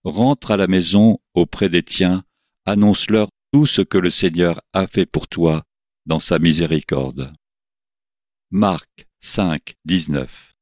rentre à la maison auprès des tiens, annonce-leur tout ce que le Seigneur a fait pour toi dans sa miséricorde. Marc 5, 19.